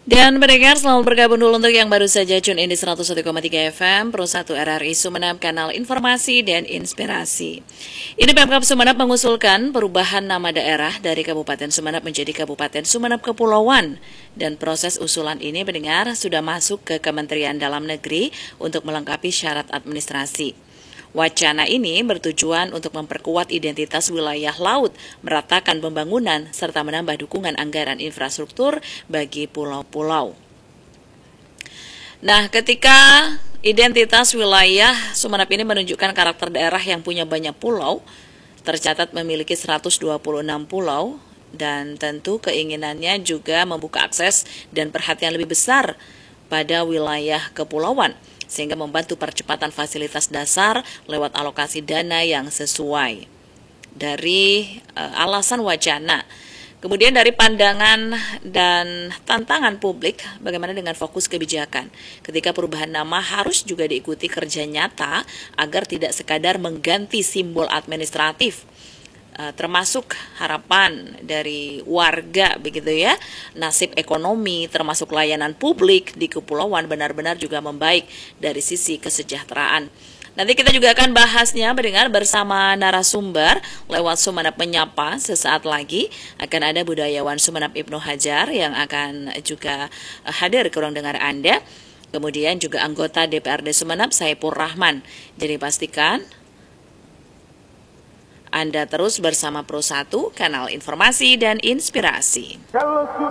Dan pendengar, selamat bergabung dulu untuk yang baru saja tune in di 101,3 FM Pro 1 RRI Sumeneb, kanal informasi dan inspirasi. Ini Pemkab Sumeneb mengusulkan perubahan nama daerah dari Kabupaten Sumeneb menjadi Kabupaten Sumeneb Kepulauan. Dan proses usulan ini pendengar sudah masuk ke Kementerian Dalam Negeri untuk melengkapi syarat administrasi. Wacana ini bertujuan untuk memperkuat identitas wilayah laut, meratakan pembangunan, serta menambah dukungan anggaran infrastruktur bagi pulau-pulau. Nah, ketika identitas wilayah Sumeneb ini menunjukkan karakter daerah yang punya banyak pulau, tercatat memiliki 126 pulau, dan tentu keinginannya juga membuka akses dan perhatian lebih besar pada wilayah kepulauan, sehingga membantu percepatan fasilitas dasar lewat alokasi dana yang sesuai. Dari alasan wacana, kemudian dari pandangan dan tantangan publik, bagaimana dengan fokus kebijakan? Ketika perubahan nama harus juga diikuti kerja nyata agar tidak sekadar mengganti simbol administratif, termasuk harapan dari warga begitu ya, nasib ekonomi termasuk layanan publik di kepulauan benar-benar juga membaik dari sisi kesejahteraan. Nanti kita juga akan bahasnya mendengar bersama narasumber lewat Sumeneb Menyapa. Sesaat lagi akan ada budayawan Sumeneb Ibnu Hajar yang akan juga hadir ke ruang dengar Anda. Kemudian juga anggota DPRD Sumeneb Saipur Rahman. Jadi pastikan Anda terus bersama Pro 1, kanal informasi dan inspirasi.